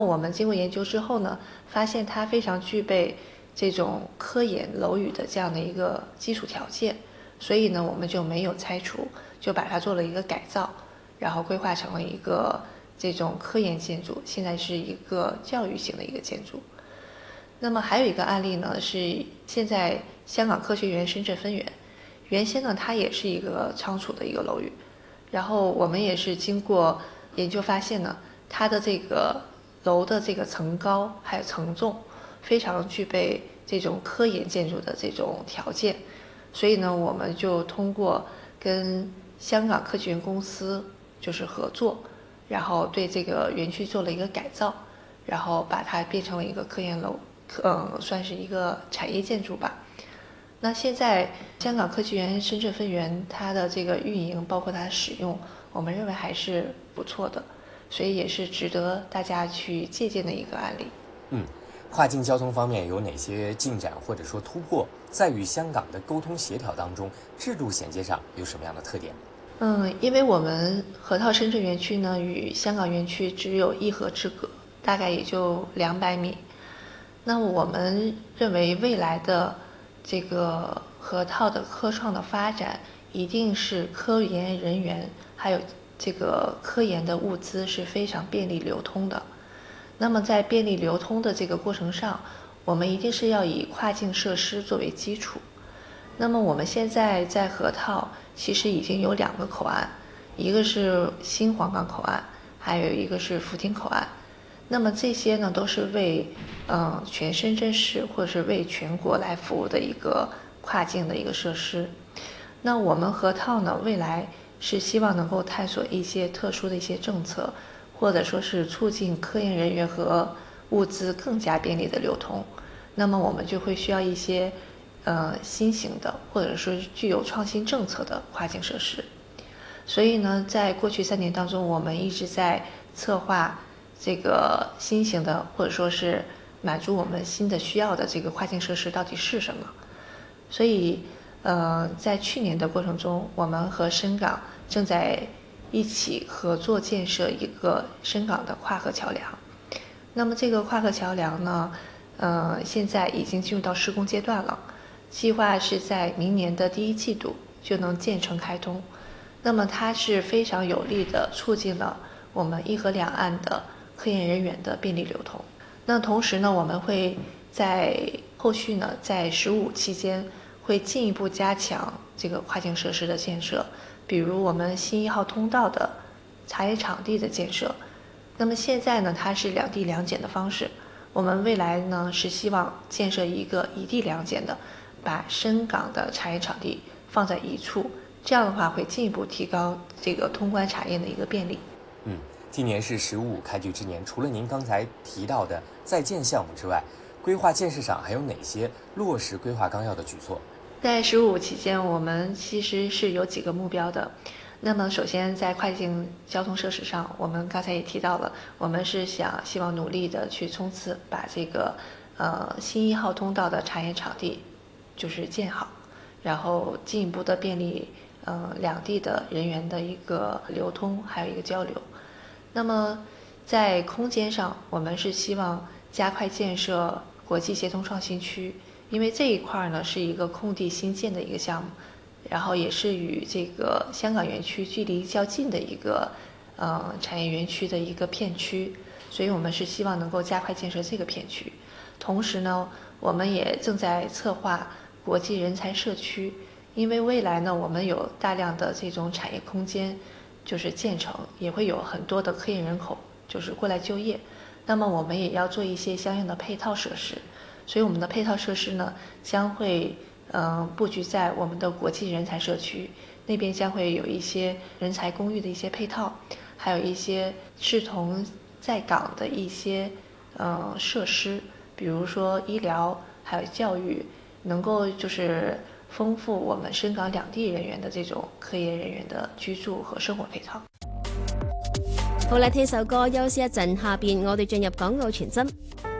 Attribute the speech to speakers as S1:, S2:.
S1: 我们经过研究之后呢，发现它非常具备这种科研楼宇的这样的一个基础条件，所以呢，我们就没有拆除，就把它做了一个改造，然后规划成了一个这种科研建筑，现在是一个教育型的一个建筑。那么还有一个案例呢，是现在香港科学园深圳分园，原先呢它也是一个仓储的一个楼宇，然后我们也是经过研究发现呢，它的这个楼的这个层高还有承重，非常具备这种科研建筑的这种条件，所以呢，我们就通过跟香港科学园公司就是合作，然后对这个园区做了一个改造，然后把它变成了一个科研楼，算是一个产业建筑吧。那现在香港科技园深圳分园它的这个运营，包括它的使用，我们认为还是不错的，所以也是值得大家去借鉴的一个案例。
S2: 跨境交通方面有哪些进展或者说突破？在与香港的沟通协调当中，制度衔接上有什么样的特点？
S1: 因为我们河套深圳园区呢与香港园区只有一河之隔，大概也就200米。那我们认为未来的这个河套的科创的发展，一定是科研人员还有这个科研的物资是非常便利流通的。那么在便利流通的这个过程上，我们一定是要以跨境设施作为基础。那么我们现在在河套其实已经有2个口岸，一个是新皇岗口岸，还有一个是福田口岸。那么这些呢，都是为全深圳市或者是为全国来服务的一个跨境的一个设施。那我们河套呢，未来是希望能够探索一些特殊的一些政策，或者说是促进科研人员和物资更加便利的流通。那么我们就会需要一些新型的，或者说具有创新政策的跨境设施。所以呢，在过去3年当中，我们一直在策划这个新型的，或者说是满足我们新的需要的这个跨境设施到底是什么。所以在去年的过程中，我们和深港正在一起合作建设一个深港的跨河桥梁。那么这个跨河桥梁呢，现在已经进入到施工阶段了，计划是在明年的第1季度就能建成开通。那么它是非常有力的促进了我们一河两岸的科研人员的便利流通。那同时呢，我们会在后续呢，在15期间会进一步加强这个跨境设施的建设，比如我们新1号通道的茶叶场地的建设。那么现在呢，它是2地2检的方式，我们未来呢是希望建设一个1地2检的，把深港的茶叶场地放在一处，这样的话会进一步提高这个通关茶叶的一个便利。
S2: 今年是15开局之年，除了您刚才提到的在建项目之外，规划建设上还有哪些落实规划纲要的举措？
S1: 在15期间，我们其实是有几个目标的。那么首先在跨境交通设施上，我们刚才也提到了，我们是希望努力的去冲刺，把这个新1号通道的茶叶场地就是建好，然后进一步的便利两地的人员的一个流通，还有一个交流。那么在空间上，我们是希望加快建设国际协同创新区，因为这一块呢是一个空地新建的一个项目，然后也是与这个香港园区距离较近的一个产业园区的一个片区，所以我们是希望能够加快建设这个片区。同时呢，我们也正在策划国际人才社区，因为未来呢，我们有大量的这种产业空间就是建成，也会有很多的科研人口就是过来就业，那么我们也要做一些相应的配套设施，所以我们的配套设施呢将会布局在我们的国际人才社区那边，将会有一些人才公寓的一些配套，还有一些志同在港的一些设施，比如说医疗还有教育，能夠就是豐富我們深港兩地人員的這種科研人員的居住和生活配套。
S3: 好啦，聽首歌休息一陣，下邊我哋進入港澳傳真。